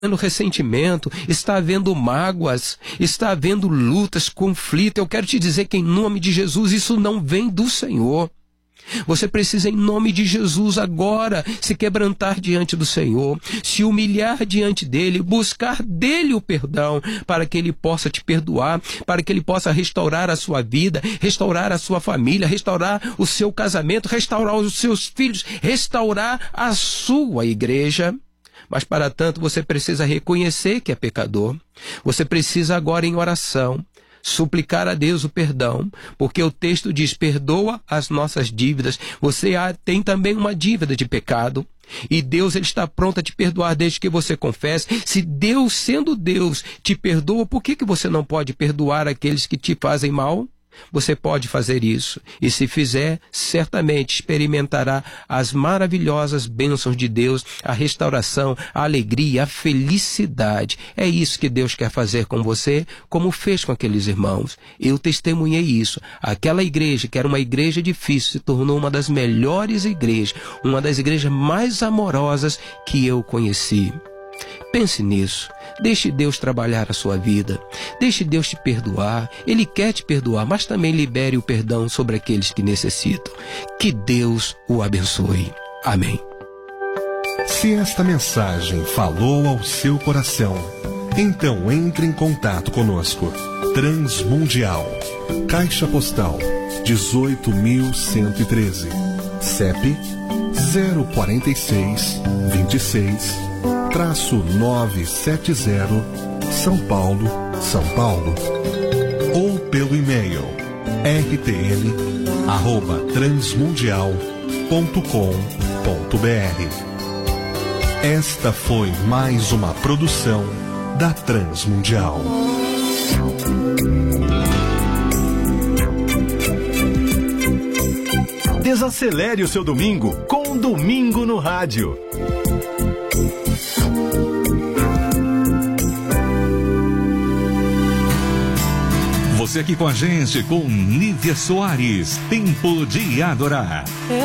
havendo ressentimento, está havendo mágoas, está havendo lutas, conflito. Eu quero te dizer que em nome de Jesus isso não vem do Senhor. Você precisa, em nome de Jesus, agora se quebrantar diante do Senhor, se humilhar diante dEle, buscar dEle o perdão, para que Ele possa te perdoar, para que Ele possa restaurar a sua vida, restaurar a sua família, restaurar o seu casamento, restaurar os seus filhos, restaurar a sua igreja. Mas para tanto você precisa reconhecer que é pecador. Você precisa agora em oração suplicar a Deus o perdão, porque o texto diz: perdoa as nossas dívidas. Você tem também uma dívida de pecado, e Deus ele está pronto a te perdoar desde que você confesse. Se Deus, sendo Deus, te perdoa, por que você não pode perdoar aqueles que te fazem mal? Você pode fazer isso, e se fizer, certamente experimentará as maravilhosas bênçãos de Deus, a restauração, a alegria, a felicidade. É isso que Deus quer fazer com você, como fez com aqueles irmãos. Eu testemunhei isso. Aquela igreja, que era uma igreja difícil, se tornou uma das melhores igrejas, uma das igrejas mais amorosas que eu conheci. Pense nisso. Deixe Deus trabalhar a sua vida. Deixe Deus te perdoar. Ele quer te perdoar, mas também libere o perdão sobre aqueles que necessitam. Que Deus o abençoe. Amém. Se esta mensagem falou ao seu coração, então entre em contato conosco. Transmundial. Caixa Postal 18.113. CEP 046 26-970 São Paulo, São Paulo. Ou pelo e-mail rtl@transmundial.com.br. Esta foi mais uma produção da Transmundial. Desacelere o seu domingo com Domingo no Rádio. Você aqui com a gente, com Nívia Soares, Tempo de Adorar.